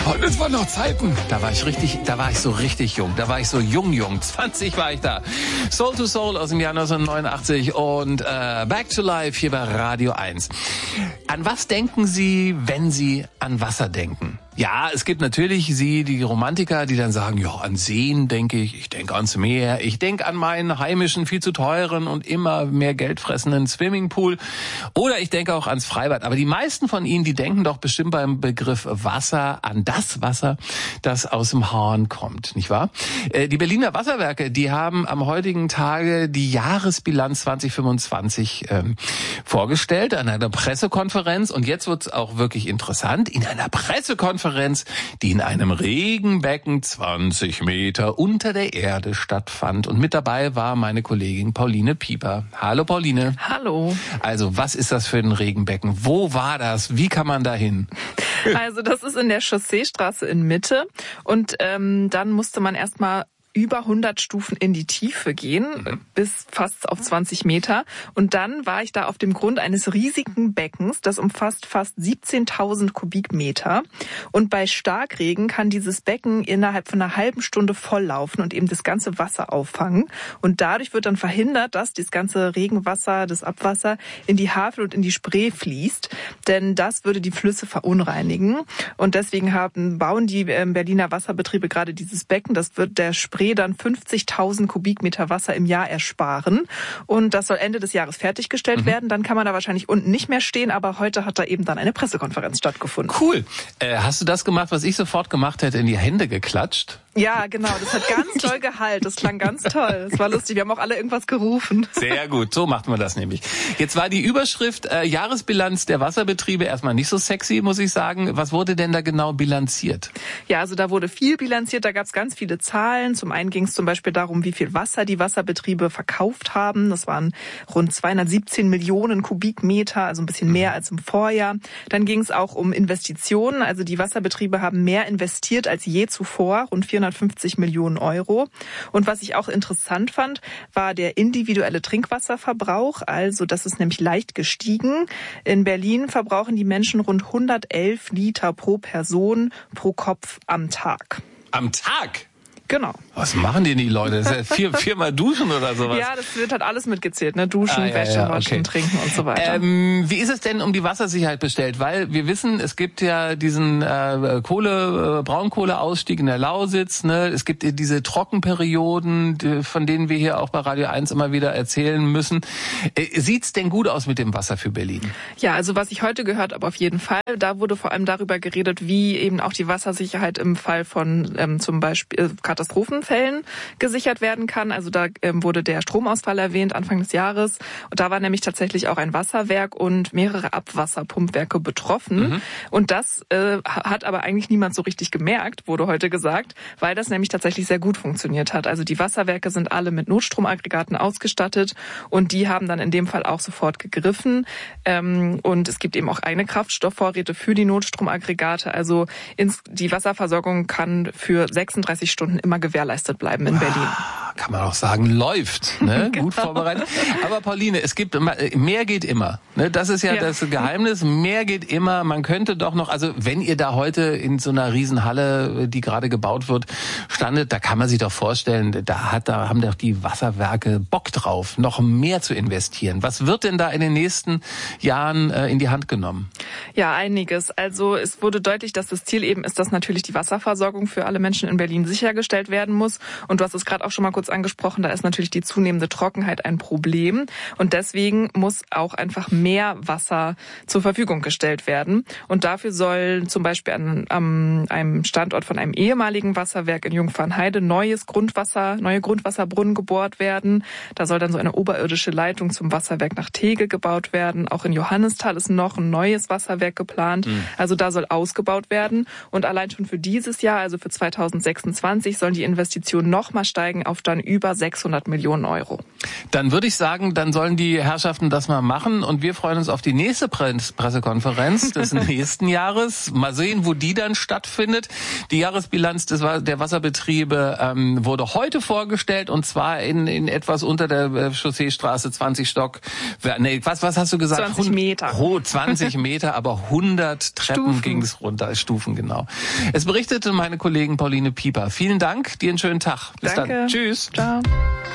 Oh, das waren noch Zeiten. Da war ich so richtig jung. Da war ich so jung. 20 war ich da. Soul to Soul aus dem Jahr 1989 und Back to Life hier bei Radio 1. An was denken Sie, wenn Sie an Wasser denken? Ja, es gibt natürlich die Romantiker, die dann sagen, ja, an Seen denke ich denke ans Meer, ich denke an meinen heimischen, viel zu teuren und immer mehr Geld fressenden Swimmingpool oder ich denke auch ans Freibad. Aber die meisten von Ihnen, die denken doch bestimmt beim Begriff Wasser an das Wasser, das aus dem Hahn kommt, nicht wahr? Die Berliner Wasserwerke, die haben am heutigen Tage die Jahresbilanz 2025 vorgestellt an einer Pressekonferenz und jetzt wird's auch wirklich interessant, in einer Pressekonferenz, die in einem Regenbecken 20 Meter unter der Erde stattfand. Und mit dabei war meine Kollegin Pauline Pieper. Hallo Pauline. Hallo. Also, was ist das für ein Regenbecken? Wo war das? Wie kann man da hin? Also, das ist in der Chausseestraße in Mitte. Und dann musste man erstmal über 100 Stufen in die Tiefe gehen, bis fast auf 20 Meter. Und dann war ich da auf dem Grund eines riesigen Beckens, das umfasst fast 17.000 Kubikmeter. Und bei Starkregen kann dieses Becken innerhalb von einer halben Stunde volllaufen und eben das ganze Wasser auffangen. Und dadurch wird dann verhindert, dass das ganze Regenwasser, das Abwasser in die Havel und in die Spree fließt. Denn das würde die Flüsse verunreinigen. Und deswegen bauen die Berliner Wasserbetriebe gerade dieses Becken. Das wird der Spree dann 50.000 Kubikmeter Wasser im Jahr ersparen. Und das soll Ende des Jahres fertiggestellt werden. Dann kann man da wahrscheinlich unten nicht mehr stehen. Aber heute hat da eben dann eine Pressekonferenz stattgefunden. Cool. Hast du das gemacht, was ich sofort gemacht hätte, in die Hände geklatscht? Ja, genau. Das hat ganz toll gehalten. Das klang ganz toll. Das war lustig. Wir haben auch alle irgendwas gerufen. Sehr gut. So macht man das nämlich. Jetzt war die Überschrift Jahresbilanz der Wasserbetriebe erstmal nicht so sexy, muss ich sagen. Was wurde denn da genau bilanziert? Ja, also da wurde viel bilanziert. Da gab es ganz viele Zahlen. Zum einen ging es zum Beispiel darum, wie viel Wasser die Wasserbetriebe verkauft haben. Das waren rund 217 Millionen Kubikmeter, also ein bisschen mehr als im Vorjahr. Dann ging es auch um Investitionen. Also die Wasserbetriebe haben mehr investiert als je zuvor, rund 450 Millionen Euro. Und was ich auch interessant fand, war der individuelle Trinkwasserverbrauch. Also das ist nämlich leicht gestiegen. In Berlin verbrauchen die Menschen rund 111 Liter pro Person pro Kopf am Tag. Am Tag? Genau. Was machen denn die Leute? Das ist ja viermal duschen oder sowas? Ja, das wird halt alles mitgezählt, ne? Duschen, Wäsche, waschen, trinken und so weiter. Wie ist es denn um die Wassersicherheit bestellt? Weil wir wissen, es gibt ja diesen Braunkohleausstieg in der Lausitz, ne? Es gibt diese Trockenperioden, von denen wir hier auch bei Radio 1 immer wieder erzählen müssen. Sieht's denn gut aus mit dem Wasser für Berlin? Ja, also was ich heute gehört habe, auf jeden Fall. Da wurde vor allem darüber geredet, wie eben auch die Wassersicherheit im Fall von zum Beispiel Katastrophenfällen gesichert werden kann. Also da wurde der Stromausfall erwähnt Anfang des Jahres. Und da war nämlich tatsächlich auch ein Wasserwerk und mehrere Abwasserpumpwerke betroffen. Und das hat aber eigentlich niemand so richtig gemerkt, wurde heute gesagt, weil das nämlich tatsächlich sehr gut funktioniert hat. Also die Wasserwerke sind alle mit Notstromaggregaten ausgestattet und die haben dann in dem Fall auch sofort gegriffen. Und es gibt eben auch eigene Kraftstoffvorräte für die Notstromaggregate. Also die Wasserversorgung kann für 36 Stunden immer gewährleistet bleiben in Berlin. Kann man auch sagen, läuft, ne? Genau. Gut vorbereitet. Aber Pauline, mehr geht immer. Ne? Das ist ja das Geheimnis. Mehr geht immer. Man könnte doch noch, also wenn ihr da heute in so einer Riesenhalle, die gerade gebaut wird, standet, da kann man sich doch vorstellen, da haben doch die Wasserwerke Bock drauf, noch mehr zu investieren. Was wird denn da in den nächsten Jahren in die Hand genommen? Ja, einiges. Also es wurde deutlich, dass das Ziel eben ist, dass natürlich die Wasserversorgung für alle Menschen in Berlin sichergestellt werden muss. Und du hast es gerade auch schon mal kurz angesprochen, da ist natürlich die zunehmende Trockenheit ein Problem. Und deswegen muss auch einfach mehr Wasser zur Verfügung gestellt werden. Und dafür soll zum Beispiel an einem Standort von einem ehemaligen Wasserwerk in Jungfernheide neue Grundwasserbrunnen gebohrt werden. Da soll dann so eine oberirdische Leitung zum Wasserwerk nach Tegel gebaut werden. Auch in Johannisthal ist noch ein neues Wasserwerk geplant. Also da soll ausgebaut werden. Und allein schon für dieses Jahr, also für 2026, sollen die Investitionen nochmal steigen auf dann dann über 600 Millionen Euro. Dann würde ich sagen, dann sollen die Herrschaften das mal machen und wir freuen uns auf die nächste Pressekonferenz des nächsten Jahres. Mal sehen, wo die dann stattfindet. Die Jahresbilanz der Wasserbetriebe wurde heute vorgestellt und zwar in etwas unter der Chausseestraße 20 Stock. Nee, was hast du gesagt? 20 Meter. 20 Meter, aber 100 Treppen ging es runter, Stufen, genau. Es berichtete meine Kollegin Pauline Pieper. Vielen Dank, dir einen schönen Tag. Bis Danke. dann. Tschüss. Ciao.